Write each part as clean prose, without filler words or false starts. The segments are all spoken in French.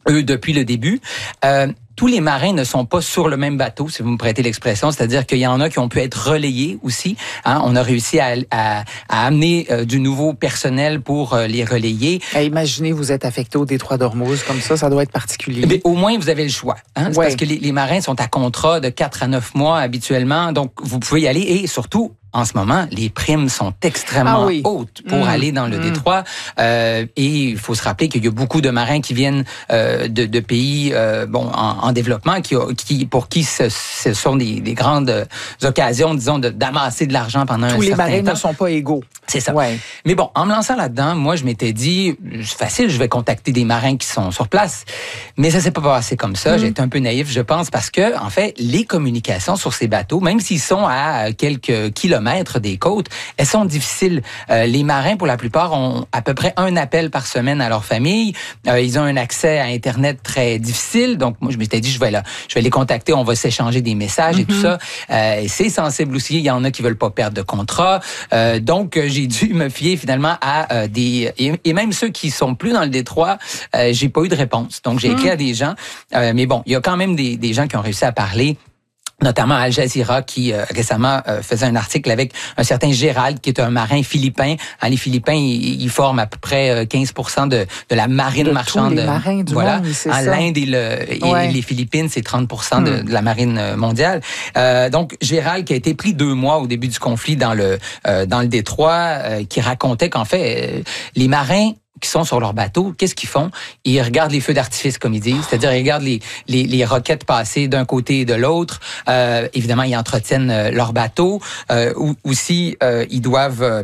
eux, depuis le début. Tous les marins ne sont pas sur le même bateau, si vous me prêtez l'expression. C'est-à-dire qu'il y en a qui ont pu être relayés aussi. On a réussi à amener du nouveau personnel pour les relayer. Imaginez, vous êtes affecté au détroit d'Ormuz, comme ça doit être particulier. Mais au moins, vous avez le choix. C'est parce que les marins sont à contrat de 4 à 9 mois habituellement. Donc, vous pouvez y aller et surtout, en ce moment, les primes sont extrêmement hautes pour aller dans le détroit. Et il faut se rappeler qu'il y a beaucoup de marins qui viennent de pays en développement, pour qui ce sont des grandes occasions, disons, d'amasser de l'argent pendant un certain temps. Tous les marins ne sont pas égaux. C'est ça. Ouais. Mais bon, en me lançant là-dedans, moi, je m'étais dit, c'est facile, je vais contacter des marins qui sont sur place. Mais ça s'est pas passé comme ça. J'ai été un peu naïf, je pense, parce que, en fait, les communications sur ces bateaux, même s'ils sont à quelques kilomètres des côtes, elles sont difficiles. Les marins, pour la plupart, ont à peu près un appel par semaine à leur famille. Ils ont un accès à Internet très difficile. Donc, moi, je m'étais dit, je vais les contacter, on va s'échanger des messages et tout ça. C'est sensible aussi. Il y en a qui veulent pas perdre de contrat. Donc, j'ai dû me fier finalement à et même ceux qui sont plus dans le détroit, j'ai pas eu de réponse. Donc, j'ai écrit à des gens. Mais bon, il y a quand même des gens qui ont réussi à parler. Notamment Al Jazeera qui récemment faisait un article avec un certain Gérald qui est un marin philippin. Les Philippins, ils forment à peu près 15% de la marine marchande. Tous les marins du monde, c'est ça. L'Inde et les Philippines, c'est 30% de la marine mondiale. Donc Gérald qui a été pris 2 mois au début du conflit dans le détroit, qui racontait qu'en fait les marins qui sont sur leur bateau, qu'est-ce qu'ils font? Ils regardent les feux d'artifice, comme ils disent, c'est-à-dire ils regardent les roquettes passer d'un côté et de l'autre. Évidemment, ils entretiennent leur bateau. Aussi, ils doivent,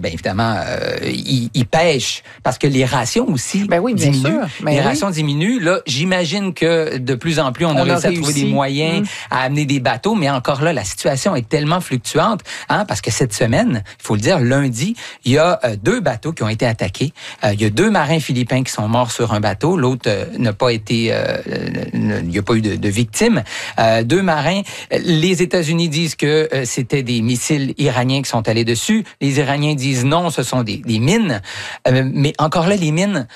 ils pêchent parce que les rations aussi diminuent. Les rations diminuent. Là, j'imagine que de plus en plus, on a réussi à trouver des moyens à amener des bateaux, mais encore là, la situation est tellement fluctuante, parce que cette semaine, il faut le dire, lundi, il y a 2 bateaux qui ont été attaqués. Il y a 2 marins philippins qui sont morts sur un bateau. L'autre n'a pas été... il n'y a pas eu de victimes. 2 marins. Les États-Unis disent que c'était des missiles iraniens qui sont allés dessus. Les Iraniens disent non, ce sont des mines. Mais encore là, les mines...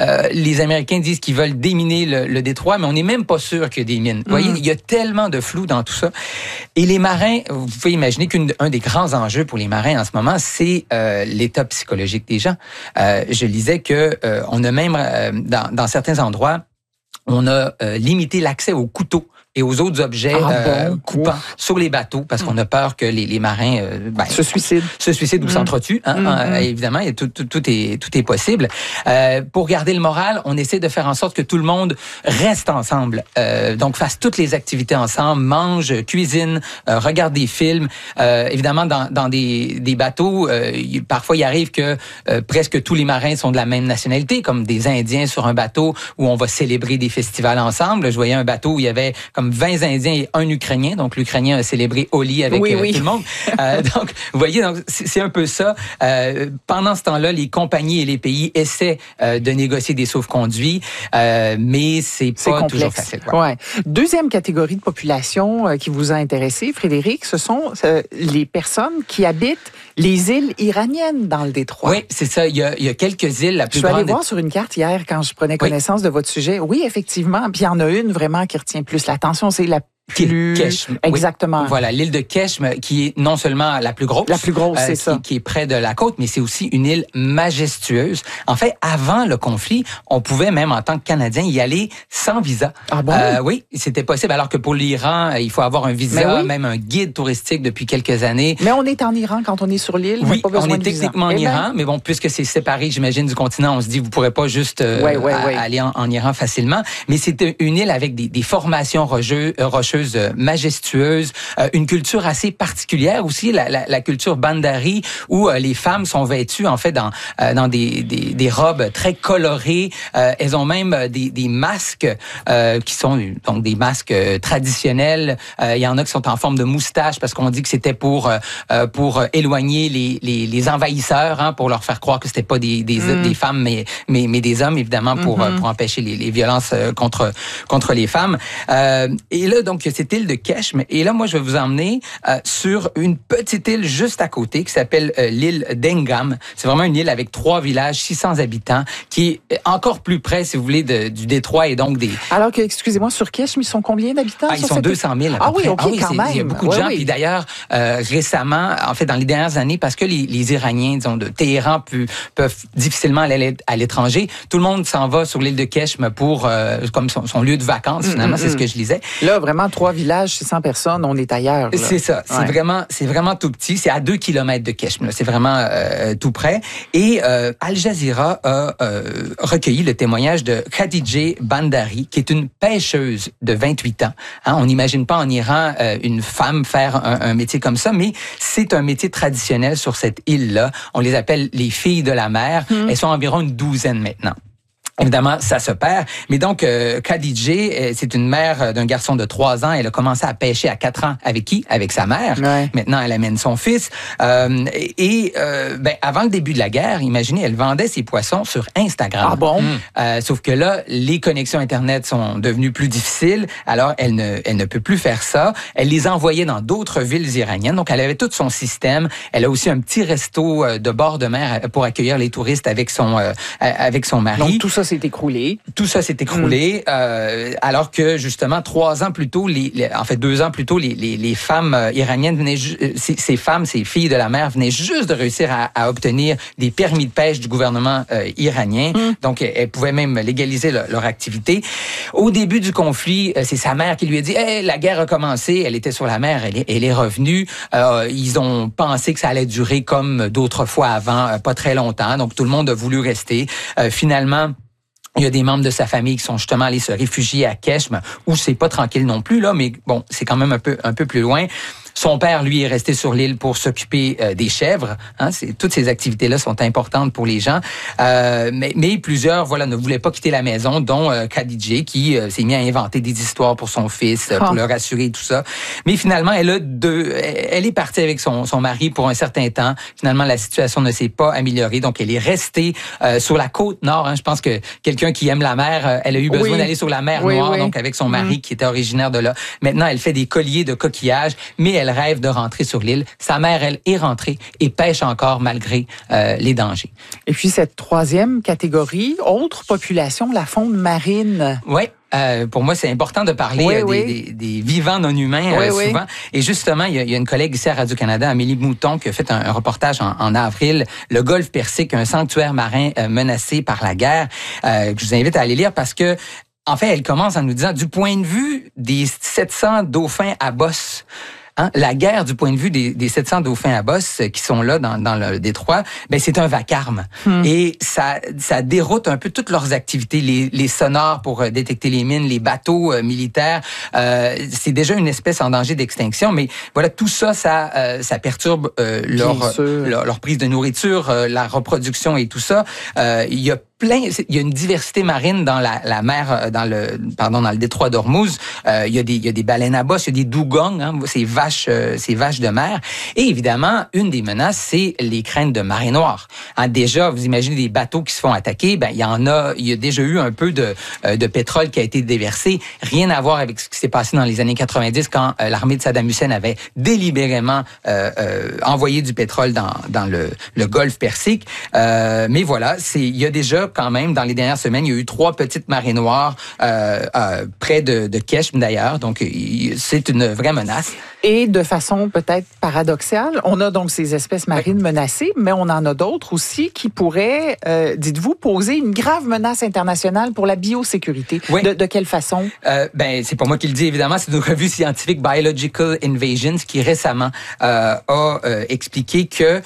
les Américains disent qu'ils veulent déminer le détroit, mais on n'est même pas sûr qu'il y a des mines. Vous voyez, il y a tellement de flou dans tout ça. Et les marins, vous pouvez imaginer qu'un des grands enjeux pour les marins en ce moment, c'est l'état psychologique des gens. Je lisais que on a même, dans certains endroits, on a limité l'accès aux couteaux et aux autres objets coupants sur les bateaux parce qu'on a peur que les marins se suicident ou s'entretuent. Évidemment, et tout est possible. Pour garder le moral, on essaie de faire en sorte que tout le monde reste ensemble. Donc, fasse toutes les activités ensemble, mange, cuisine, regarde des films. Évidemment, dans des bateaux, parfois il arrive que presque tous les marins sont de la même nationalité, comme des Indiens sur un bateau où on va célébrer des festivals ensemble. Je voyais un bateau où il y avait comme 20 Indiens et un Ukrainien. Donc, l'Ukrainien a célébré Holi avec tout le monde. Donc, vous voyez, donc c'est un peu ça. Pendant ce temps-là, les compagnies et les pays essaient de négocier des sauf-conduits, mais c'est pas toujours facile. Ouais. Deuxième catégorie de population qui vous a intéressé, Frédéric, ce sont les personnes qui habitent les îles iraniennes dans le détroit. Oui, c'est ça. Il y a quelques îles. La plus grande... Je suis allée voir sur une carte hier quand je prenais connaissance de votre sujet. Oui, effectivement. Puis il y en a une vraiment qui retient plus l'attention. C'est la Keshm. Exactement. Oui. Voilà, l'île de Keshm, qui est non seulement la plus grosse. La plus grosse, c'est ça. Qui est près de la côte, mais c'est aussi une île majestueuse. En fait, avant le conflit, on pouvait même en tant que Canadien y aller sans visa. Ah bon? Oui, c'était possible. Alors que pour l'Iran, il faut avoir un visa, même un guide touristique depuis quelques années. Mais on est en Iran quand on est sur l'île. Oui, on est techniquement en Iran, mais bon, puisque c'est séparé, j'imagine, du continent, on se dit, vous pourrez pas juste aller en Iran facilement. Mais c'est une île avec des formations rocheuses majestueuse, une culture assez particulière aussi, la culture Bandari, où les femmes sont vêtues en fait dans des robes très colorées. Elles ont même des masques qui sont donc des masques traditionnels. Il y en a qui sont en forme de moustache parce qu'on dit que c'était pour éloigner les envahisseurs, pour leur faire croire que c'était pas des femmes mais des hommes, évidemment, pour empêcher les violences contre les femmes. Et là, donc, y a cette île de Keshm. Et là, moi, je vais vous emmener sur une petite île juste à côté qui s'appelle l'île d'Engam. C'est vraiment une île avec 3 villages, 600 habitants, qui est encore plus près, si vous voulez, du détroit et donc des... Alors que, excusez-moi, sur Keshm, ils sont combien d'habitants? Ils sont 200 000 à peu oui, près. OK, quand même. Il y a beaucoup de gens. Puis d'ailleurs, récemment, en fait, dans les dernières années, parce que les Iraniens, disons, de Téhéran peuvent difficilement aller à l'étranger, tout le monde s'en va sur l'île de Keshm pour comme son lieu de vacances, finalement, c'est ce que je lisais. Là, vraiment, 3 villages, 600 personnes, on est ailleurs. Là. C'est ça. C'est vraiment tout petit. C'est à 2 kilomètres de Keshm. Là. C'est vraiment tout près. Et Al Jazeera a recueilli le témoignage de Khadijeh Bandari, qui est une pêcheuse de 28 ans. Hein, on n'imagine pas en Iran une femme faire un métier comme ça, mais c'est un métier traditionnel sur cette île-là. On les appelle les filles de la mer. Elles sont environ une 12aine maintenant. Évidemment, ça se perd. Mais donc, Khadijeh, c'est une mère d'un garçon de 3 ans. Elle a commencé à pêcher à 4 ans. Avec qui? Avec sa mère. Ouais. Maintenant, elle amène son fils. Avant le début de la guerre, imaginez, elle vendait ses poissons sur Instagram. Ah bon? Sauf que là, les connexions Internet sont devenues plus difficiles. Alors, elle ne peut plus faire ça. Elle les envoyait dans d'autres villes iraniennes. Donc, elle avait tout son système. Elle a aussi un petit resto de bord de mer pour accueillir les touristes avec son mari. Donc, tout ça s'est écroulé. Tout ça s'est écroulé, alors que justement 2 ans plus tôt, les femmes iraniennes venaient, ces filles de la mer venaient juste de réussir à obtenir des permis de pêche du gouvernement iranien. Donc elles pouvaient même légaliser leur activité. Au début du conflit, c'est sa mère qui lui a dit hey, la guerre a commencé. Elle était sur la mer, elle est revenue. Ils ont pensé que ça allait durer comme d'autres fois avant, pas très longtemps. Donc tout le monde a voulu rester. Finalement, il y a des membres de sa famille qui sont justement allés se réfugier à Keshm, où c'est pas tranquille non plus, là, mais bon, c'est quand même un peu plus loin. Son père, lui, est resté sur l'île pour s'occuper des chèvres. Hein, toutes ces activités-là sont importantes pour les gens. Mais plusieurs, ne voulaient pas quitter la maison, dont Khadijeh, qui s'est mis à inventer des histoires pour son fils, pour le rassurer, tout ça. Mais finalement, elle est partie avec son mari pour un certain temps. Finalement, la situation ne s'est pas améliorée, donc elle est restée sur la côte nord. Hein. Je pense que quelqu'un qui aime la mer, elle a eu besoin d'aller sur la mer Noire, donc avec son mari qui était originaire de là. Maintenant, elle fait des colliers de coquillages, mais elle rêve de rentrer sur l'île. Sa mère, elle, est rentrée et pêche encore malgré les dangers. Et puis cette 3e catégorie, autre population, la faune marine. Oui. Pour moi, c'est important de parler des vivants non humains souvent. Et justement, il y a une collègue ici à Radio-Canada, Amélie Mouton, qui a fait un reportage en avril, le golfe Persique, un sanctuaire marin menacé par la guerre, que je vous invite à aller lire parce que en fait, elle commence en nous disant, du point de vue des 700 dauphins à bosse, hein, la guerre, du point de vue des 700 dauphins à bosse qui sont là dans le détroit, c'est un vacarme. Et ça déroute un peu toutes leurs activités, les sonars pour détecter les mines, les bateaux militaires. C'est déjà une espèce en danger d'extinction, mais voilà, tout ça, ça perturbe leur prise de nourriture, la reproduction et tout ça. Il y a une diversité marine dans la mer, dans le détroit d'Ormuz. Il y a des baleines à bosse, il y a des dugongs, hein, ces vaches de mer. Et évidemment, une des menaces, c'est les craintes de marée noire. Hein, déjà, vous imaginez des bateaux qui se font attaquer, il y a déjà eu un peu de pétrole qui a été déversé. Rien à voir avec ce qui s'est passé dans les années 90 quand l'armée de Saddam Hussein avait délibérément envoyé du pétrole dans le golfe Persique. Mais voilà, il y a déjà quand même, dans les dernières semaines, il y a eu 3 petites marées noires près de Keshm d'ailleurs. Donc, c'est une vraie menace. Et de façon peut-être paradoxale, on a donc ces espèces marines menacées, mais on en a d'autres aussi qui pourraient, dites-vous, poser une grave menace internationale pour la biosécurité. Oui. De quelle façon? C'est pas moi qui le dis, évidemment. C'est une revue scientifique, Biological Invasions, qui récemment a expliqué que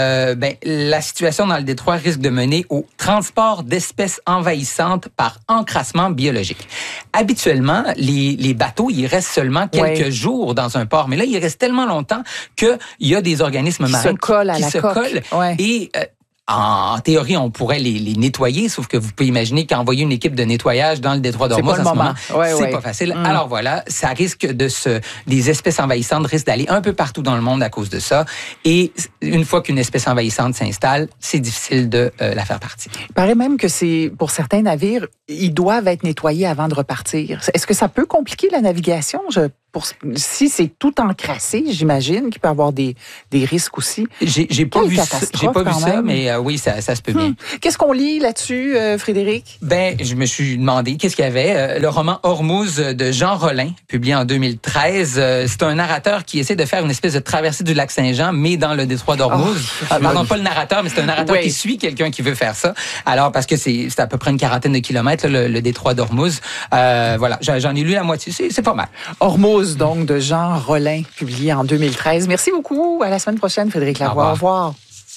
la situation dans le détroit risque de mener au transport d'espèces envahissantes par encrassement biologique. Habituellement, les bateaux, ils restent seulement quelques jours dans un port. Mais là, il reste tellement longtemps qu'il y a des organismes marins qui se collent. Et en théorie, on pourrait les nettoyer, sauf que vous pouvez imaginer qu'envoyer une équipe de nettoyage dans le détroit d'Ormuz à ce moment, c'est pas facile. Alors voilà, ça risque des espèces envahissantes risquent d'aller un peu partout dans le monde à cause de ça. Et une fois qu'une espèce envahissante s'installe, c'est difficile de la faire partir. Il paraît même que pour certains navires, ils doivent être nettoyés avant de repartir. Est-ce que ça peut compliquer la navigation? Je si c'est tout encrassé, j'imagine qu'il peut y avoir des risques aussi. J'ai pas vu ça, mais oui, ça se peut bien. Qu'est-ce qu'on lit là-dessus, Frédéric? Je me suis demandé qu'est-ce qu'il y avait. Le roman Hormuz de Jean Rollin, publié en 2013. C'est un narrateur qui essaie de faire une espèce de traversée du lac Saint-Jean, mais dans le détroit d'Hormuz. Pardon, pas le narrateur, mais c'est un narrateur qui suit quelqu'un qui veut faire ça. Alors, parce que c'est à peu près une quarantaine de kilomètres, le détroit d'Hormuz. Voilà, j'en ai lu la moitié. C'est pas mal. Hormuz, donc, de Jean Rollin, publié en 2013. Merci beaucoup. À la semaine prochaine, Frédéric Lavoie. Au revoir.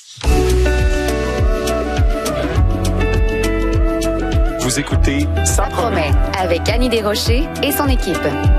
Vous écoutez Ça promet avec Annie Desrochers et son équipe.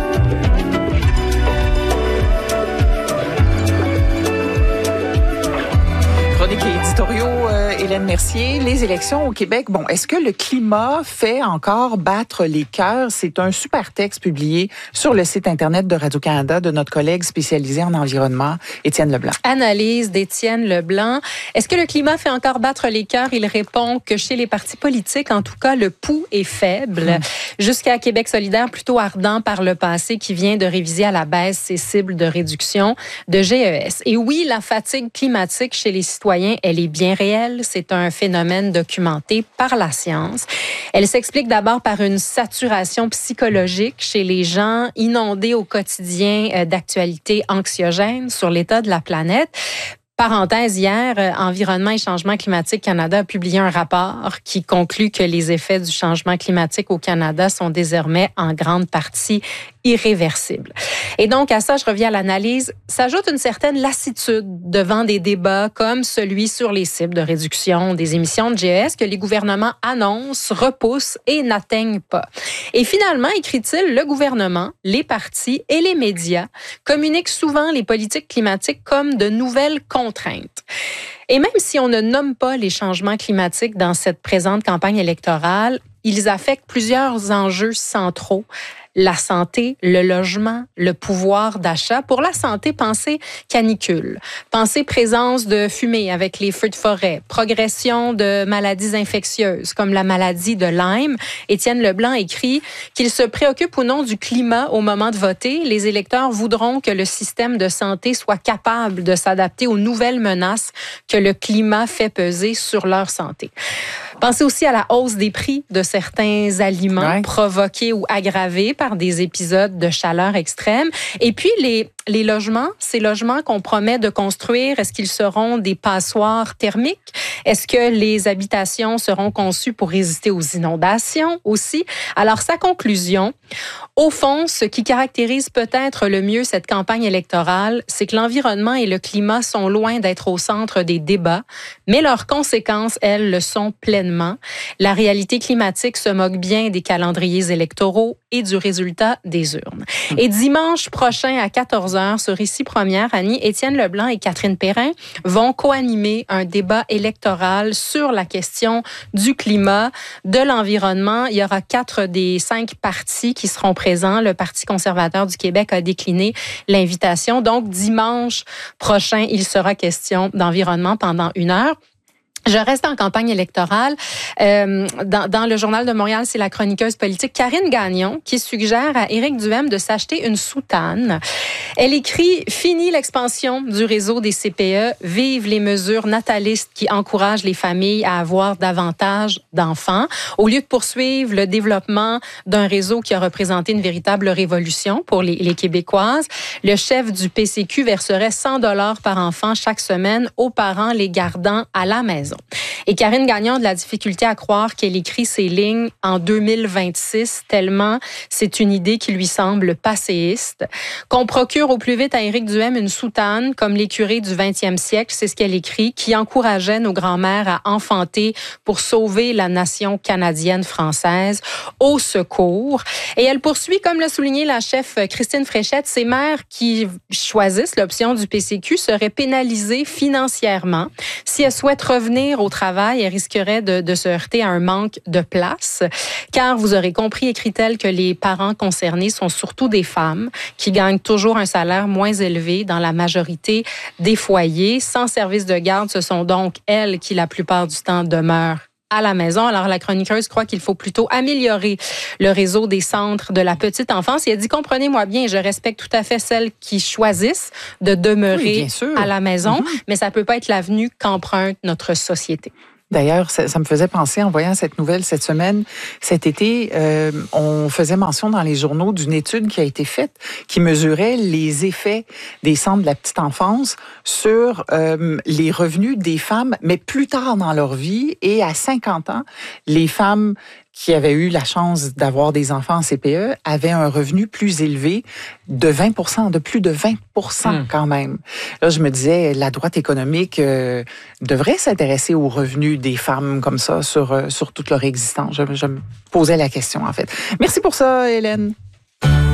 Chroniques et éditoriaux, Hélène Mercier. Les élections au Québec, est-ce que le climat fait encore battre les cœurs? C'est un super texte publié sur le site Internet de Radio-Canada de notre collègue spécialisé en environnement, Étienne Leblanc. Analyse d'Étienne Leblanc. Est-ce que le climat fait encore battre les cœurs? Il répond que chez les partis politiques, en tout cas, le pouls est faible. Jusqu'à Québec solidaire, plutôt ardent par le passé, qui vient de réviser à la baisse ses cibles de réduction de GES. Et oui, la fatigue climatique chez les citoyens, elle est bien réelle. C'est un phénomène documenté par la science. Elle s'explique d'abord par une saturation psychologique chez les gens inondés au quotidien d'actualités anxiogènes sur l'état de la planète. Parenthèse, hier, Environnement et changement climatique Canada a publié un rapport qui conclut que les effets du changement climatique au Canada sont désormais en grande partie irréversibles. Et donc, à ça, je reviens à l'analyse, s'ajoute une certaine lassitude devant des débats comme celui sur les cibles de réduction des émissions de GES que les gouvernements annoncent, repoussent et n'atteignent pas. Et finalement, écrit-il, le gouvernement, les partis et les médias communiquent souvent les politiques climatiques comme de nouvelles contraintes. Et même si on ne nomme pas les changements climatiques dans cette présente campagne électorale, ils affectent plusieurs enjeux centraux. La santé, le logement, le pouvoir d'achat. Pour la santé, pensez canicule, pensez présence de fumée avec les feux de forêt, progression de maladies infectieuses comme la maladie de Lyme. Étienne Leblanc écrit qu'il se préoccupe ou non du climat au moment de voter. Les électeurs voudront que le système de santé soit capable de s'adapter aux nouvelles menaces que le climat fait peser sur leur santé. Pensez aussi à la hausse des prix de certains aliments provoqués ou aggravés par des épisodes de chaleur extrême. Et puis, les logements, ces logements qu'on promet de construire, est-ce qu'ils seront des passoires thermiques? Est-ce que les habitations seront conçues pour résister aux inondations aussi? Alors, sa conclusion, au fond, ce qui caractérise peut-être le mieux cette campagne électorale, c'est que l'environnement et le climat sont loin d'être au centre des débats, mais leurs conséquences, elles, le sont pleinement. La réalité climatique se moque bien des calendriers électoraux et du résultat des urnes. Et dimanche prochain à 14h, sur Ici Première, Annie, Étienne Leblanc et Catherine Perrin vont co-animer un débat électoral sur la question du climat, de l'environnement. Il y aura 4 des 5 partis qui seront présents. Le Parti conservateur du Québec a décliné l'invitation. Donc, dimanche prochain, il sera question d'environnement pendant 1 heure. Je reste en campagne électorale. Dans le Journal de Montréal, c'est la chroniqueuse politique Karine Gagnon qui suggère à Éric Duhem de s'acheter une soutane. Elle écrit « Fini l'expansion du réseau des CPE, vive les mesures natalistes qui encouragent les familles à avoir davantage d'enfants. » Au lieu de poursuivre le développement d'un réseau qui a représenté une véritable révolution pour les Québécoises, le chef du PCQ verserait 100 $ par enfant chaque semaine aux parents les gardant à la maison. Et Karine Gagnon a de la difficulté à croire qu'elle écrit ces lignes en 2026, tellement c'est une idée qui lui semble passéiste. Qu'on procure au plus vite à Éric Duhem une soutane, comme les curés du 20e siècle, c'est ce qu'elle écrit, qui encourageait nos grands-mères à enfanter pour sauver la nation canadienne-française. Au secours. Et elle poursuit, comme l'a souligné la chef Christine Fréchette, ces mères qui choisissent l'option du PCQ seraient pénalisées financièrement. Si elles souhaitent revenir au travail, elle risquerait de se heurter à un manque de place. Car vous aurez compris, écrit-elle, que les parents concernés sont surtout des femmes qui gagnent toujours un salaire moins élevé dans la majorité des foyers. Sans service de garde, ce sont donc elles qui, la plupart du temps, demeurent à la maison. Alors, la chroniqueuse croit qu'il faut plutôt améliorer le réseau des centres de la petite enfance. Et elle dit, comprenez-moi bien, je respecte tout à fait celles qui choisissent de demeurer à la maison, mais ça peut pas être l'avenue qu'emprunte notre société. D'ailleurs, ça me faisait penser, en voyant cette nouvelle cette semaine, cet été, on faisait mention dans les journaux d'une étude qui a été faite, qui mesurait les effets des centres de la petite enfance sur les revenus des femmes, mais plus tard dans leur vie. Et à 50 ans, les femmes qui avaient eu la chance d'avoir des enfants en CPE avaient un revenu plus élevé de 20%, de plus de 20% quand même. Là, je me disais, la droite économique devrait s'intéresser aux revenus des femmes comme ça sur toute leur existence. Je me posais la question, en fait. Merci pour ça, Hélène.